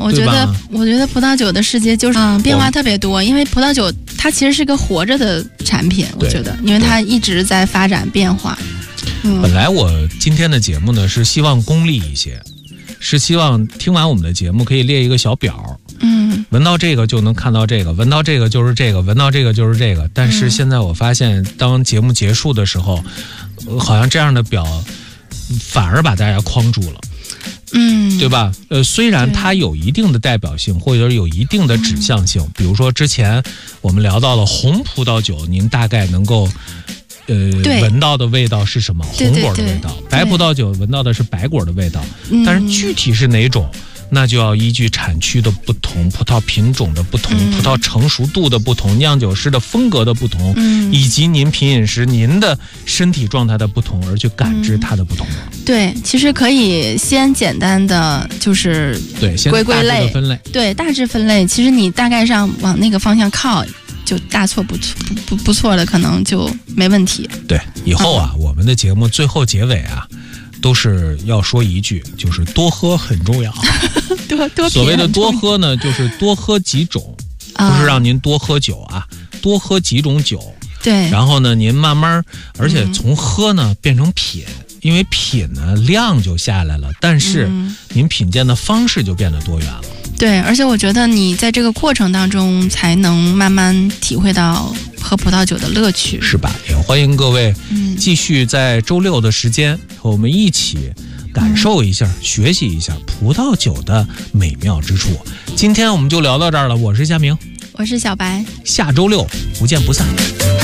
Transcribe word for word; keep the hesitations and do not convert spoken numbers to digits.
我觉得，我觉得葡萄酒的世界就是、嗯、变化特别多，因为葡萄酒它其实是个活着的产品，我觉得，因为它一直在发展变化。嗯、 本来我今天的节目呢是希望功利一些，是希望听完我们的节目可以列一个小表， 嗯， 闻到这个就能看到这个，闻到这个就是这个，闻到这个就是这个。但是现在我发现，当节目结束的时候，呃、好像这样的表反而把大家框住了。 嗯， 对吧？呃，虽然它有一定的代表性，或者有一定的指向性，比如说之前我们聊到了红葡萄酒，您大概能够呃闻到的味道是什么？红果的味道。白葡萄酒闻到的是白果的味道，但是具体是哪种？那就要依据产区的不同、葡萄品种的不同、嗯、葡萄成熟度的不同、酿酒师的风格的不同、嗯、以及您品饮时您的身体状态的不同而去感知它的不同、嗯、 对，其实可以先简单的就是对归归类分类， 对，大致分类，其实你大概上往那个方向靠，就大错不错不不不错的可能就没问题。 对，以后啊、嗯、我们的节目最后结尾啊都是要说一句，就是多喝很重要。 多多所谓的多喝呢，就是多喝几种，不是让您多喝酒啊，多喝几种酒。 对。 然后呢，您慢慢，而且从喝呢变成品，因为品呢量就下来了，但是您品鉴的方式就变得多元了。 对，而且我觉得你在这个过程当中才能慢慢体会到喝葡萄酒的乐趣， 是吧？也欢迎各位继续在周六的时间和我们一起感受一下、嗯、学习一下葡萄酒的美妙之处。今天我们就聊到这儿了，我是佳明， 我是小白， 下周六不见不散。